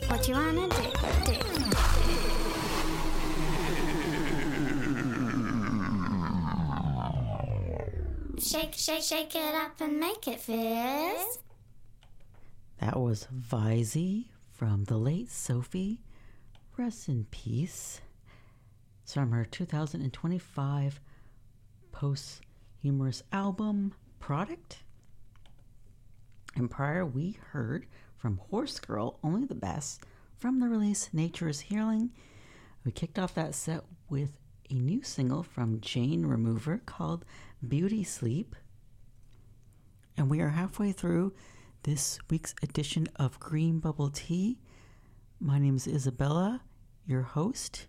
What you wanna do? Shake, shake, shake it up and make it fizz. That was Visey from the late Sophie. Rest in peace. It's from her 2025 posthumous album, Product. And prior, we heard from Horse Girl, Only the Best, from the release Nature is Healing. We kicked off that set with a new single from Jane Remover called Beauty Sleep. And we are halfway through this week's edition of Green Bubble Tea. My name is Isabella, your host.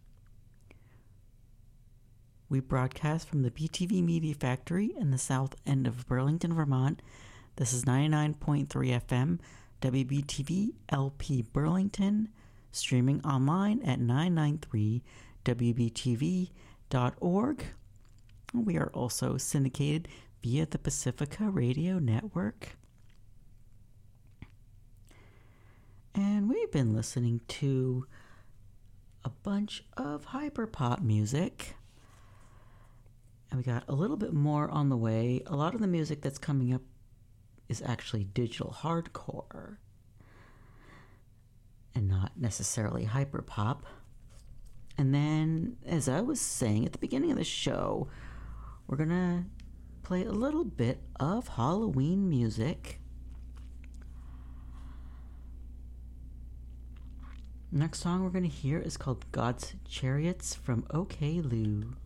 We broadcast from the BTV Media Factory in the south end of Burlington, Vermont. This is 99.3 FM, WBTV LP Burlington, streaming online at 993wbtv.org. We are also syndicated via the Pacifica Radio Network. And we've been listening to a bunch of hyperpop music. And we got a little bit more on the way. A lot of the music that's coming up is actually digital hardcore and not necessarily hyperpop. And then, as I was saying at the beginning of the show, we're gonna play a little bit of Halloween music. Next song we're gonna hear is called God's Chariots from OK Lou.